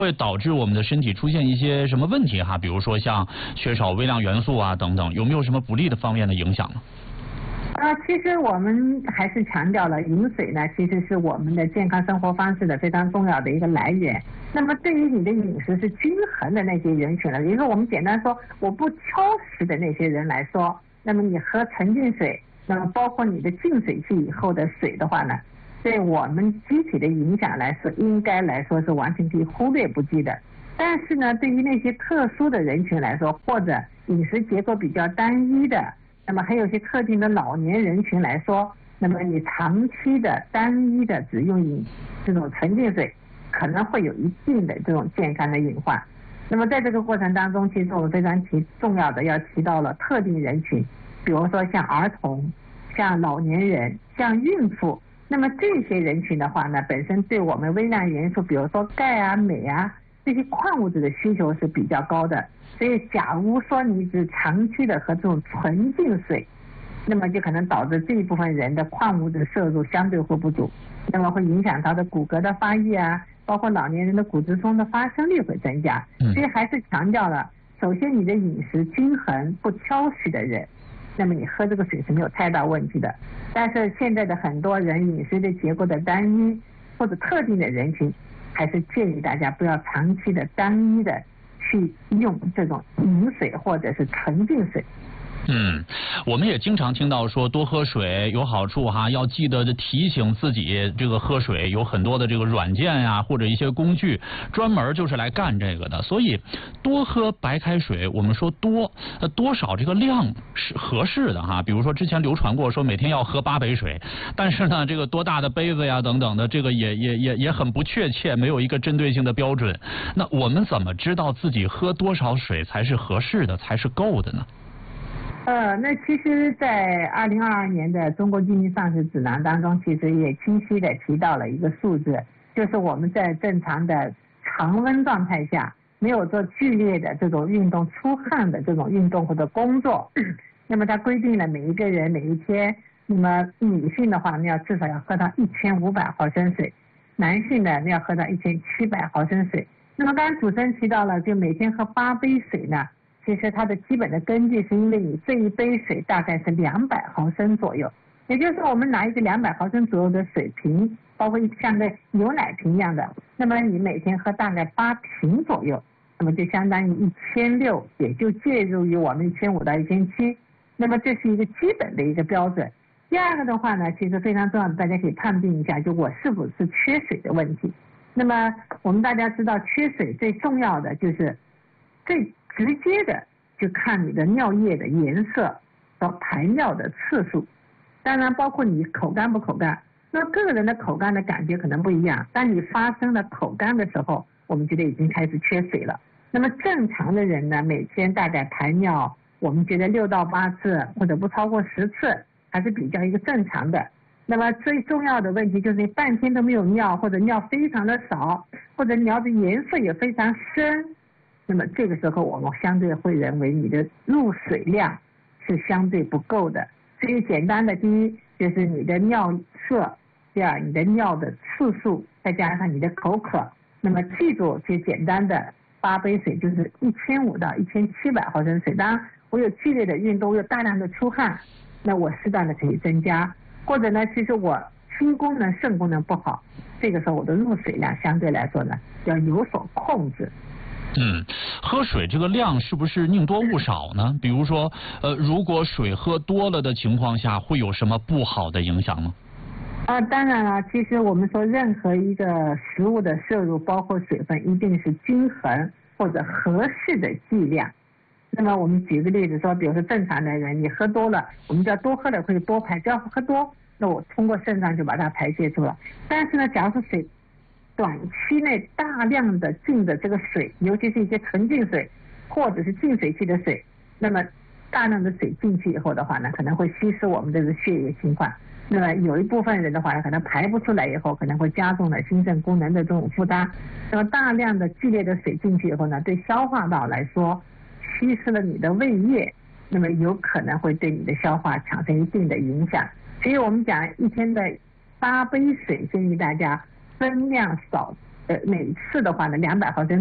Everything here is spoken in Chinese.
会导致我们的身体出现一些什么问题哈？比如说像缺少微量元素啊等等，有没有什么不利的方面的影响呢？ 其实我们还是强调了饮水呢，其实是我们的健康生活方式的非常重要的一个来源。那么对于你的饮食是均衡的那些人群呢，比如说我们简单说我不挑食的那些人来说，那么你喝纯净水，那么包括你的净水器以后的水的话呢，对我们机体的影响来说，应该来说是完全可以忽略不计的。但是呢，对于那些特殊的人群来说，或者饮食结构比较单一的，那么还有些特定的老年人群来说，那么你长期的单一的只用这种纯净水，可能会有一定的这种健康的隐患。那么在这个过程当中，其实我们非常重要的要提到了特定人群，比如说像儿童、像老年人、像孕妇。那么这些人群的话呢，本身对我们微量元素，比如说钙啊、镁啊这些矿物质的需求是比较高的。所以假如说你只长期的喝这种纯净水，那么就可能导致这一部分人的矿物质摄入相对会不足，那么会影响他的骨骼的发育啊，包括老年人的骨质疏松的发生率会增加。所以还是强调了，首先你的饮食均衡不挑食的人，那么你喝这个水是没有太大问题的。但是现在的很多人饮食的结构的单一或者特定的人群，还是建议大家不要长期的单一的去用这种饮水或者是纯净水。 我们也经常听到说多喝水有好处哈，要记得提醒自己这个喝水，有很多的这个软件呀或者一些工具专门就是来干这个的。所以多喝白开水，我们说多少这个量是合适的哈。比如说之前流传过说每天要喝8杯水，但是呢这个多大的杯子呀等等的，这个也很不确切，没有一个针对性的标准。那我们怎么知道自己喝多少水才是合适的，才是够的呢？ 那其实在2022年的中国居民膳食指南当中，其实也清晰的提到了一个数字，就是我们在正常的常温状态下，没有做剧烈的这种运动出汗的这种运动或者工作，那么它规定了每一个人每一天，那么女性的话呢，至少要喝到1500毫升水，男性呢要喝到1700毫升水。那么刚才主持人提到了，就每天喝8杯水呢，其实它的基本的根据是因为你这一杯水大概是200毫升左右，也就是说我们拿一个200毫升左右的水瓶，包括像个牛奶瓶一样的，那么你每天喝大概8瓶左右，那么就相当于1600，也就介入于我们1500到1700，那么这是一个基本的一个标准。第二个的话呢，其实非常重要的，大家可以判定一下，就我是不是缺水的问题。那么我们大家知道，缺水最重要的就是最直接的就看你的尿液的颜色和排尿的次数，当然包括你口干不口干。那个人的口干的感觉可能不一样，当你发生了口干的时候，我们觉得已经开始缺水了。那么正常的人呢，每天大概排尿，我们觉得6到8次或者不超过10次，还是比较一个正常的。那么最重要的问题就是你半天都没有尿，或者尿非常的少，或者尿的颜色也非常深，那么这个时候我们相对会认为你的入水量是相对不够的。所以简单的，第一就是你的尿色，第二你的尿的次数，再加上你的口渴。那么记住，就简单的8杯水就是1500到1700毫升水。当然我有剧烈的运动，我有大量的出汗，那我适当的可以增加。或者呢，其实我心功能、肾功能不好，这个时候我的入水量相对来说呢要有所控制。 喝水这个量是不是宁多勿少呢？比如说，如果水喝多了的情况下，会有什么不好的影响吗？ 当然了，其实我们说任何一个食物的摄入，包括水分，一定是均衡或者合适的剂量。那么我们举个例子说，比如说正常的人，你喝多了，我们叫多喝了会多排，只要喝多，那我通过肾脏就把它排泄出来。但是呢，假如说水短期内大量的进的这个水，尤其是一些纯净水或者是净水器的水，那么大量的水进去以后的话呢，可能会稀释我们这个血液循环。那么有一部分人的话呢，可能排不出来以后，可能会加重了心肾功能的这种负担。那么大量的剧烈的水进去以后呢，对消化道来说，稀释了你的胃液，那么有可能会对你的消化产生一定的影响。所以我们讲一天的8杯水，建议大家分量少， 每次的话呢200毫升